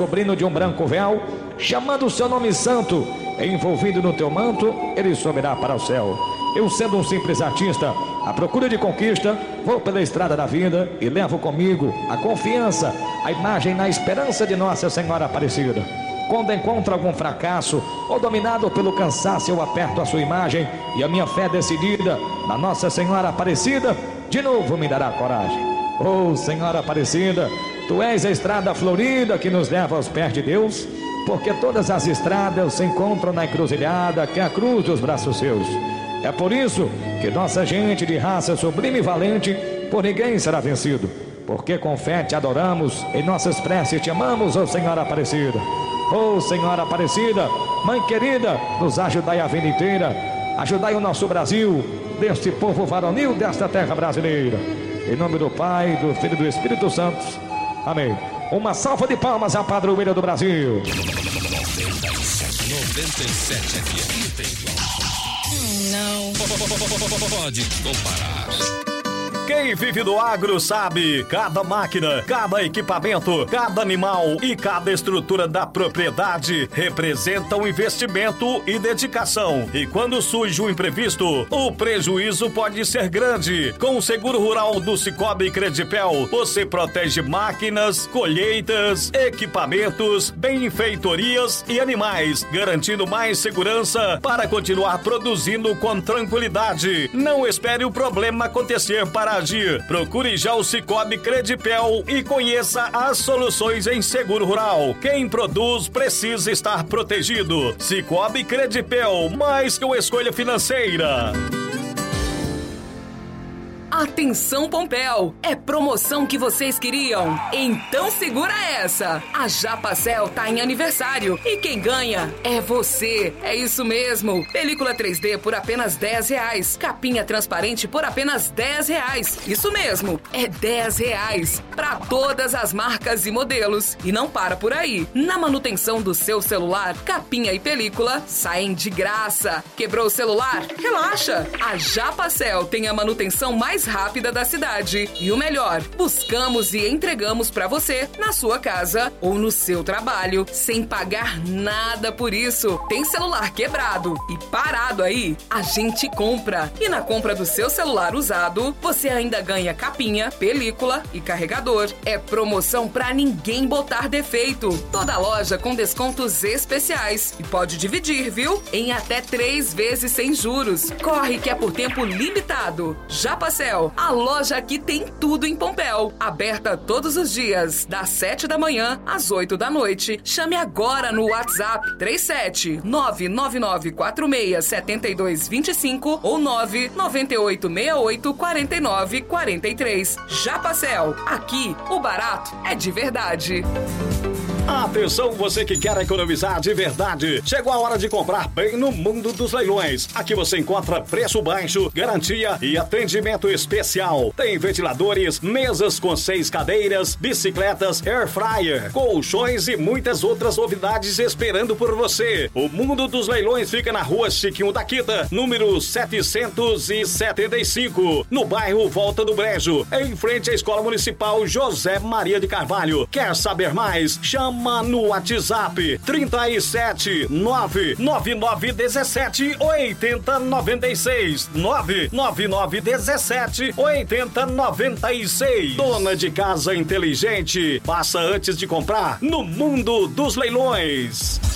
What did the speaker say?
cobrindo de um branco véu, chamando o seu nome santo, envolvido no teu manto, ele subirá para o céu. Eu, sendo um simples artista, à procura de conquista, vou pela estrada da vida e levo comigo a confiança, a imagem na esperança de Nossa Senhora Aparecida. Quando encontro algum fracasso ou dominado pelo cansaço, eu aperto a sua imagem e a minha fé decidida na Nossa Senhora Aparecida de novo me dará coragem. Oh, Senhora Aparecida, tu és a estrada florida que nos leva aos pés de Deus, porque todas as estradas se encontram na encruzilhada que é a cruz dos braços seus. É por isso que nossa gente de raça sublime e valente por ninguém será vencido, porque com fé te adoramos, em nossas preces te amamos, ó Senhora Aparecida. Ó Senhora Aparecida, Mãe querida, nos ajudai a vida inteira, ajudai o nosso Brasil, deste povo varonil, desta terra brasileira. Em nome do Pai, do Filho e do Espírito Santo. Amém. Uma salva de palmas à padroeira do Brasil. 97 FM tem não pode comparar. Quem vive do agro sabe, cada máquina, cada equipamento, cada animal e cada estrutura da propriedade representa um investimento e dedicação. E quando surge um imprevisto, o prejuízo pode ser grande. Com o seguro rural do Cicobi Credipel, você protege máquinas, colheitas, equipamentos, benfeitorias e animais, garantindo mais segurança para continuar produzindo com tranquilidade. Não espere o problema acontecer para agir. Procure já o Cicobi Credipel e conheça as soluções em seguro rural. Quem produz precisa estar protegido. Cicobi Credipel, mais que uma escolha financeira. Atenção Pompéu, é promoção que vocês queriam? Então segura essa! A Japacel tá em aniversário e quem ganha é você. É isso mesmo, película 3D por apenas R$10, capinha transparente por apenas R$10. Isso mesmo, é R$10 para todas as marcas e modelos. E não para por aí, na manutenção do seu celular, capinha e película saem de graça. Quebrou o celular? Relaxa! A Japacel tem a manutenção mais rápida da cidade. E o melhor, buscamos e entregamos para você na sua casa ou no seu trabalho, sem pagar nada por isso. Tem celular quebrado e parado aí? A gente compra. E na compra do seu celular usado, você ainda ganha capinha, película e carregador. É promoção pra ninguém botar defeito. Toda loja com descontos especiais. E pode dividir, viu? Em até 3 vezes sem juros. Corre que é por tempo limitado. Japacel, a loja aqui tem tudo em Pompéu. Aberta todos os dias, das 7 da manhã às 8 da noite. Chame agora no WhatsApp 37999467225 ou 998684943. Japacel, aqui o barato é de verdade. Atenção, você que quer economizar de verdade. Chegou a hora de comprar bem no Mundo dos Leilões. Aqui você encontra preço baixo, garantia e atendimento especial. Tem ventiladores, mesas com 6 cadeiras, bicicletas, air fryer, colchões e muitas outras novidades esperando por você. O Mundo dos Leilões fica na rua Chiquinho da Quita, número 775, no bairro Volta do Brejo, em frente à Escola Municipal José Maria de Carvalho. Quer saber mais? Chama no WhatsApp 37 999 17 80 96 999 17 80 96. Dona de casa inteligente, passa antes de comprar no Mundo dos Leilões.